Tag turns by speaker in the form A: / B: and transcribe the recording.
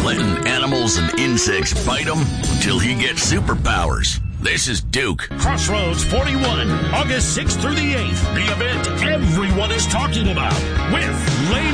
A: letting animals and insects bite him until he gets superpowers. This is Duke.
B: Crossroads 41, August 6th through the 8th. The event everyone is talking about with Lady